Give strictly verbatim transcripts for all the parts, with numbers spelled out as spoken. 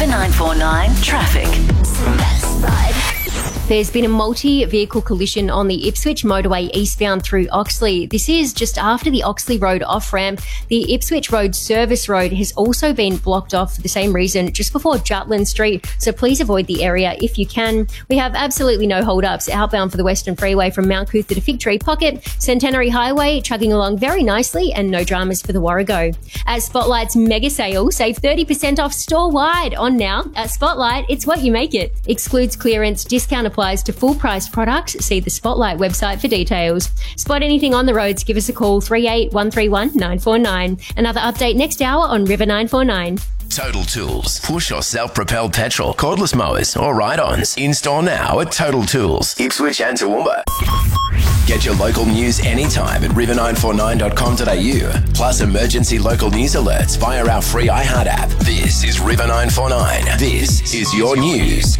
River nine four nine traffic. There's been a multi-vehicle collision on the Ipswich motorway eastbound through Oxley. This is just after the Oxley Road off-ramp. The Ipswich Road service road has also been blocked off for the same reason just before Jutland Street, so please avoid the area if you can. We have absolutely no hold-ups outbound for the Western Freeway from Mount Cootha to Fig Tree Pocket. Centenary Highway chugging along very nicely and no dramas for the Warrego. At Spotlight's mega sale, save thirty percent off store-wide on now. At Spotlight, it's what you make it. Excludes clearance, discount applies to full price products. See the Spotlight website for details. Spot anything on the roads, give us a call three eight one three one nine four nine. Another update next hour on River nine four nine. Total Tools. Push or self-propelled petrol, cordless mowers or ride-ons. In-store now at Total Tools, Ipswich and Toowoomba. Get your local news anytime at river nine four nine dot com dot a u. Plus emergency local news alerts via our free iHeart app. This is River nine four nine. This is your news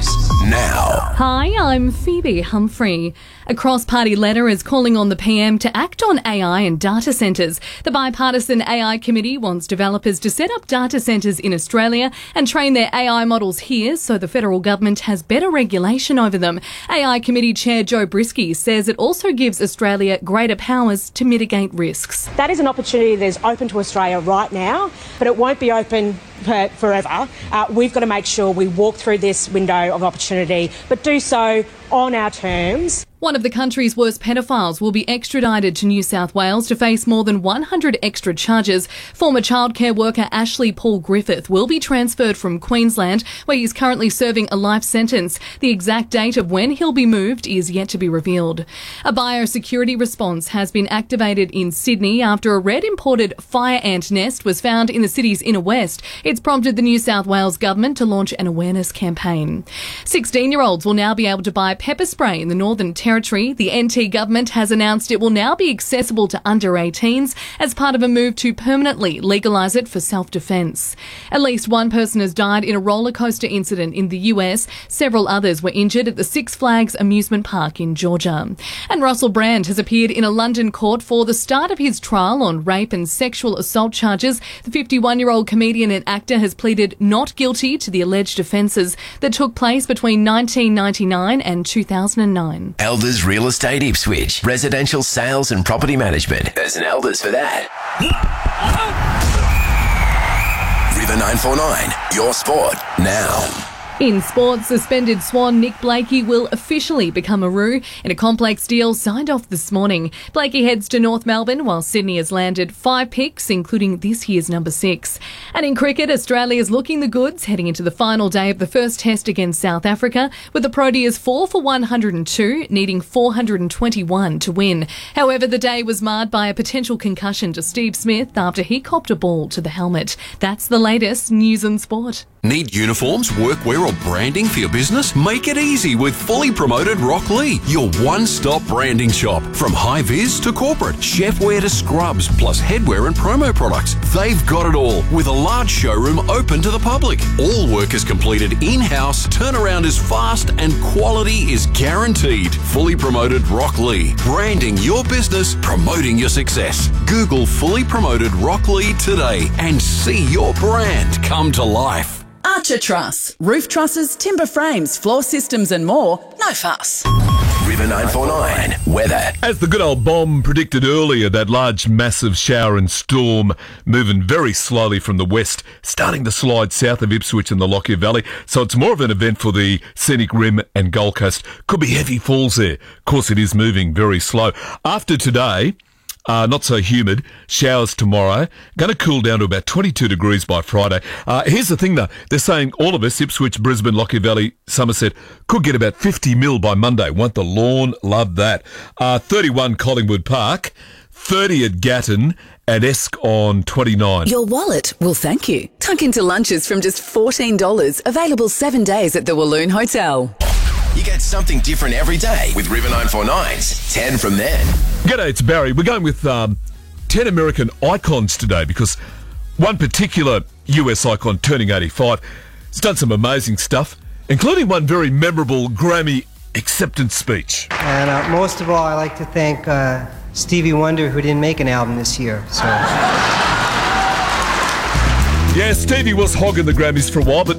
now. Hi, I'm Phoebe Humphrey. A cross-party letter is calling on the P M to act on A I and data centres. The bipartisan A I committee wants developers to set up data centres in Australia and train their A I models here so the federal government has better regulation over them. A I committee chair Joe Brisky says it also gives Australia greater powers to mitigate risks. That is an opportunity that is open to Australia right now, but it won't be open for forever. Uh, we've got to make sure we walk through this window of opportunity, but do so on our terms. One of the country's worst pedophiles will be extradited to New South Wales to face more than one hundred extra charges. Former childcare worker Ashley Paul Griffith will be transferred from Queensland, where he's currently serving a life sentence. The exact date of when he'll be moved is yet to be revealed. A biosecurity response has been activated in Sydney after a red imported fire ant nest was found in the city's inner west. It's prompted the New South Wales government to launch an awareness campaign. sixteen-year-olds will now be able to buy pepper spray in the Northern Territory. The N T government has announced it will now be accessible to under eighteens as part of a move to permanently legalise it for self-defence. At least one person has died in a roller coaster incident in the U S. Several others were injured at the Six Flags amusement park in Georgia. And Russell Brand has appeared in a London court for the start of his trial on rape and sexual assault charges. The fifty-one-year-old comedian and actor has pleaded not guilty to the alleged offences that took place between nineteen ninety-nine and two thousand nine. Elders Real Estate Ipswich. Residential sales and property management. There's an Elders for that. River nine four nine. Your sport now. In sports, suspended Swan Nick Blakey will officially become a Roo in a complex deal signed off this morning. Blakey heads to North Melbourne while Sydney has landed five picks, including this year's number six. And in cricket, Australia is looking the goods heading into the final day of the first test against South Africa, with the Proteas four for one hundred two, needing four hundred twenty-one to win. However, the day was marred by a potential concussion to Steve Smith after he copped a ball to the helmet. That's the latest news and sport. Need uniforms, workwear or branding for your business? Make it easy with Fully Promoted Rock Lee, your one-stop branding shop. From high-vis to corporate, chefwear to scrubs, plus headwear and promo products. They've got it all, with a large showroom open to the public. All work is completed in-house, turnaround is fast, and quality is guaranteed. Fully Promoted Rock Lee, branding your business, promoting your success. Google Fully Promoted Rock Lee today and see your brand come to life. Archer Truss. Roof trusses, timber frames, floor systems and more. No fuss. River nine four nine. Weather. As the good old bomb predicted earlier, that large massive shower and storm moving very slowly from the west, starting to slide south of Ipswich and the Lockyer Valley. So it's more of an event for the Scenic Rim and Gold Coast. Could be heavy falls there. Of course, it is moving very slow. After today, Uh, not so humid. Showers tomorrow. Going to cool down to about twenty-two degrees by Friday. Uh, here's the thing, though. They're saying all of us, Ipswich, Brisbane, Lockyer Valley, Somerset, could get about fifty mil by Monday. Want the lawn? Love that. Uh, thirty-one Collingwood Park, thirty at Gatton, and Esk on twenty-nine. Your wallet will thank you. Tuck into lunches from just fourteen dollars. Available seven days at the Walloon Hotel. You get something different every day with River nine four nine's ten from then. G'day, it's Barry. We're going with um, ten American icons today because one particular U S icon turning eighty-five has done some amazing stuff, including one very memorable Grammy acceptance speech. And uh, most of all, I like to thank uh, Stevie Wonder, who didn't make an album this year. So. Yeah, Stevie was hogging the Grammys for a while, but